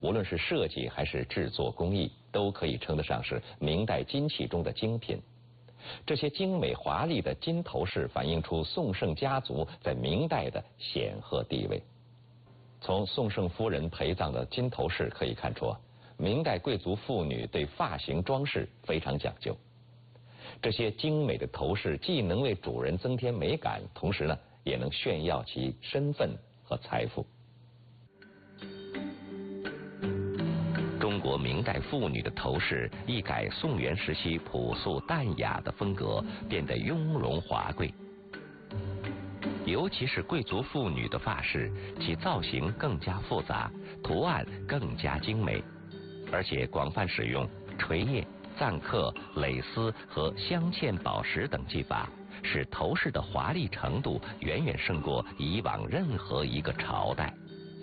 无论是设计还是制作工艺，都可以称得上是明代金器中的精品。这些精美华丽的金头饰反映出宋盛家族在明代的显赫地位。从宋盛夫人陪葬的金头饰可以看出，明代贵族妇女对发型装饰非常讲究。这些精美的头饰既能为主人增添美感，同时呢，也能炫耀其身份和财富。中国明代妇女的头饰一改宋元时期朴素淡雅的风格，变得雍容华贵。尤其是贵族妇女的发饰，其造型更加复杂，图案更加精美，而且广泛使用垂叶、錾刻、蕾丝和镶嵌宝石等技法，使头饰的华丽程度远远胜过以往任何一个朝代。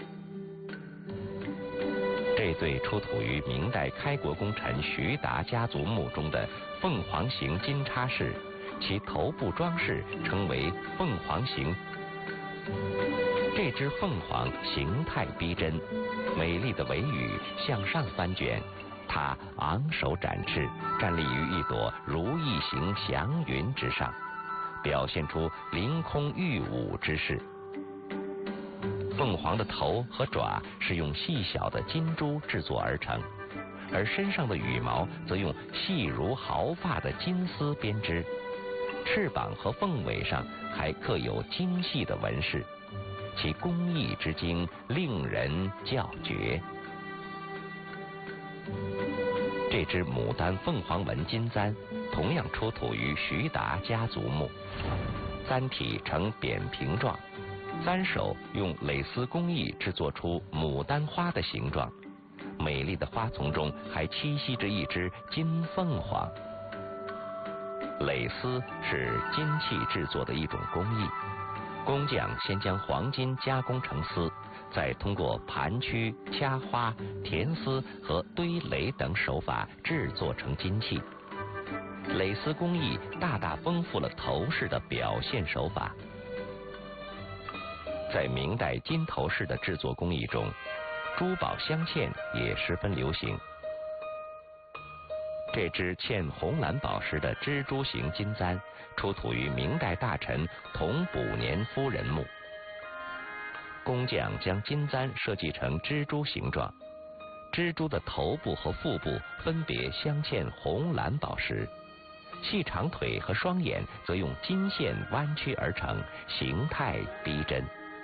这对出土于明代开国功臣徐达家族墓中的凤凰形金叉饰，其头部装饰称为凤凰形。这只凤凰形态逼真，美丽的尾羽向上翻卷，它昂首展翅，站立于一朵如意形祥云之上，表现出凌空御舞之势。凤凰的头和爪是用细小的金珠制作而成，而身上的羽毛则用细如毫发的金丝编织，翅膀和凤尾上还刻有精细的纹饰，其工艺之精令人叫绝。这只牡丹凤凰纹金簪同样出土于徐达家族墓，簪体呈扁平状，簪首用蕾丝工艺制作出牡丹花的形状，美丽的花丛中还栖息着一只金凤凰。蕾丝是金器制作的一种工艺，工匠先将黄金加工成丝，再通过盘曲、掐花、填丝和堆垒等手法制作成金器。蕾丝工艺大大丰富了头饰的表现手法。在明代金头饰的制作工艺中，珠宝镶嵌也十分流行。这只嵌红蓝宝石的蜘蛛形金簪出土于明代大臣童卜年夫人墓。工匠将金簪设计成蜘蛛形状，蜘蛛的头部和腹部分别镶嵌红蓝宝石，细长腿和双眼则用金线弯曲而成，形态逼真。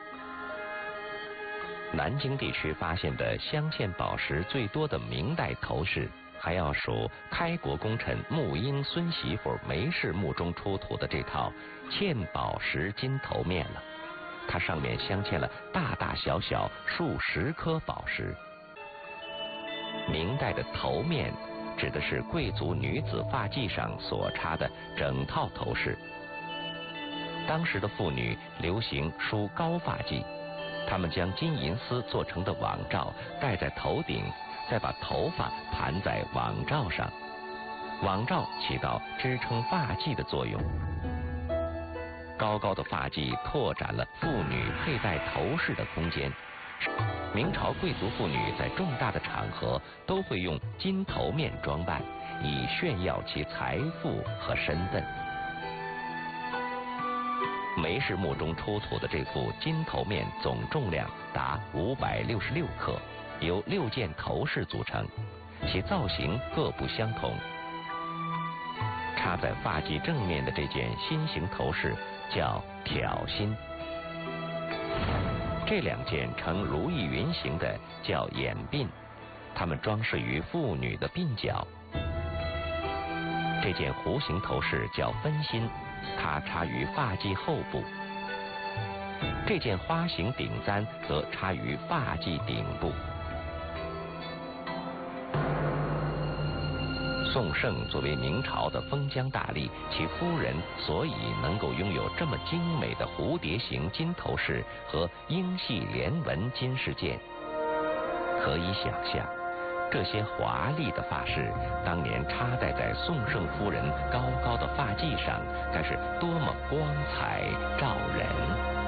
南京地区发现的镶嵌宝石最多的明代头饰，还要数开国功臣穆英孙媳妇梅氏墓中出土的这套嵌宝石金头面了。它上面镶嵌了大大小小数十颗宝石。明代的头面指的是贵族女子发髻上所插的整套头饰。当时的妇女流行梳高发髻，她们将金银丝做成的网罩戴在头顶，再把头发盘在网罩上，网罩起到支撑发髻的作用。高高的发髻拓展了妇女佩戴头饰的空间。明朝贵族妇女在重大的场合都会用金头面装扮，以炫耀其财富和身份。梅氏墓中出土的这副金头面总重量达566克，由6件头饰组成，其造型各不相同。插在发髻正面的这件心形头饰叫挑心，这2件呈如意云形的叫眼鬓，它们装饰于妇女的鬓角。这件弧形头饰叫分心，它插于发髻后部。这件花形顶簪则插于发髻顶部。宋盛作为明朝的封疆大吏，其夫人所以能够拥有这么精美的蝴蝶形金头饰和英系连纹金饰件。可以想象，这些华丽的发饰当年插戴在宋盛夫人高高的发髻上，该是多么光彩照人。